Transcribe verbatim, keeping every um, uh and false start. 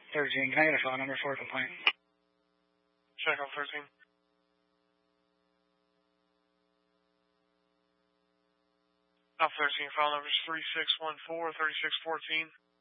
thirteen, can I get a phone number for a complaint? Check on thirteen. Alpha thirteen, file number is three six one four, three six one four.